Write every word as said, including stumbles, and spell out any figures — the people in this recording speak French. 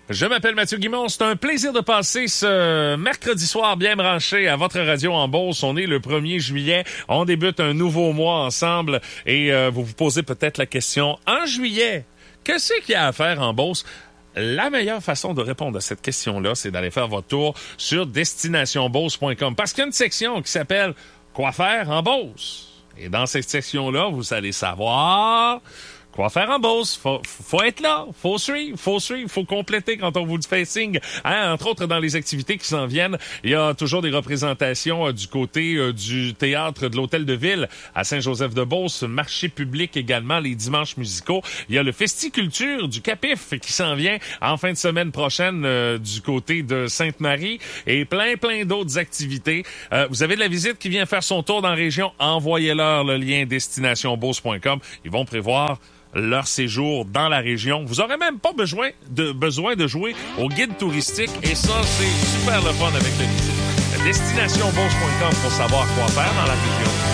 Je m'appelle Mathieu Guimond. C'est un plaisir de passer ce mercredi soir bien branché à votre radio en Beauce. On est le premier juillet. On débute un nouveau mois ensemble et euh, vous vous posez peut-être la question, en juillet, qu'est-ce qu'il y a à faire en Beauce? La meilleure façon de répondre à cette question-là, c'est d'aller faire votre tour sur destination beauce point com parce qu'il y a une section qui s'appelle « Quoi faire en Beauce ». Et dans cette section-là, vous allez savoir quoi faire en Beauce. Faut, faut être là, faut suivre, faut suivre, faut compléter quand on vous fait signe. Hein, entre autres, dans les activités qui s'en viennent, il y a toujours des représentations euh, du côté euh, du théâtre de l'Hôtel de Ville à Saint-Joseph-de-Beauce, marché public également, les dimanches musicaux. Il y a le Festiculture du Capif qui s'en vient en fin de semaine prochaine euh, du côté de Sainte-Marie et plein, plein d'autres activités. Euh, vous avez de la visite qui vient faire son tour dans la région, envoyez-leur le lien destination beauce point com. Ils vont prévoir leur séjour dans la région. Vous aurez même pas besoin de, besoin de jouer au guide touristique et ça, c'est super le fun avec le visite. destination beauce point com pour savoir quoi faire dans la région.